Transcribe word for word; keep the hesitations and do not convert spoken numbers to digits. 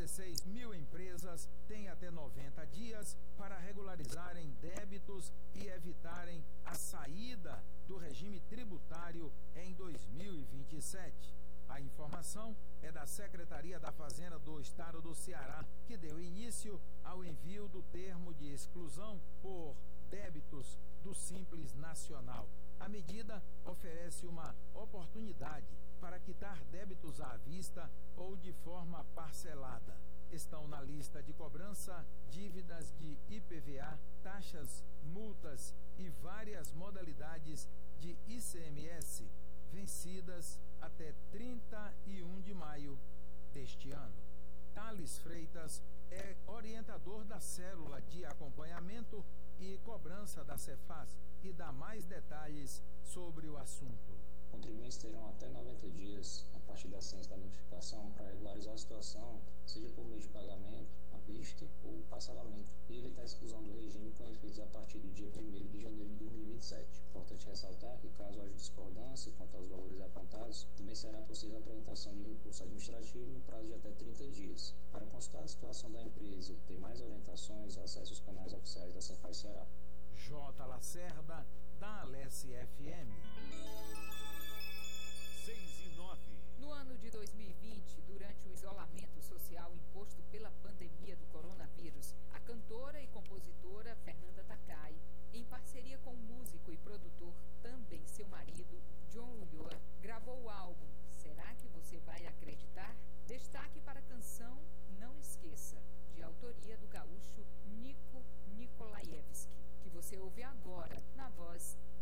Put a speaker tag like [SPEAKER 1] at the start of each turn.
[SPEAKER 1] dezesseis mil empresas têm até noventa dias para regularizarem débitos e evitarem a saída do regime tributário em dois mil e vinte e sete. A informação é da Secretaria da Fazenda do Estado do Ceará, que deu início ao envio do termo de exclusão por débitos do Simples Nacional. A medida oferece uma oportunidade para quitar débitos à vista ou de forma parcelada. Estão na lista de cobrança dívidas de I P V A, taxas, multas e várias modalidades de I C M S, vencidas até trinta e um de maio deste ano. Thales Freitas é orientador da Célula de Acompanhamento e Cobrança da Cefaz e dá mais detalhes sobre o assunto.
[SPEAKER 2] Contribuintes terão até noventa dias, a partir da ciência da notificação, para regularizar a situação, seja por meio de pagamento, à vista ou parcelamento, e evitar a exclusão do regime com efeitos a partir do dia primeiro de janeiro de dois mil e vinte e sete. Importante ressaltar que, caso haja discordância quanto aos valores apontados, também será possível a apresentação de recurso administrativo no prazo de até trinta dias. Para constatar a situação da empresa e obter mais orientações, acesse os canais oficiais da Cefaz Ceará.
[SPEAKER 1] J. Lacerda, da Alesse F M.
[SPEAKER 3] seis e nove.
[SPEAKER 4] No ano de dois mil e vinte, durante o isolamento social imposto